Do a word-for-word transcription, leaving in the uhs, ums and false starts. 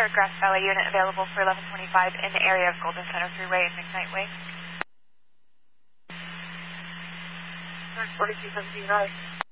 or Grass Valley unit available for eleven twenty-five in the area of Golden Center Freeway and McKnight Way. forty-two seventeen, right.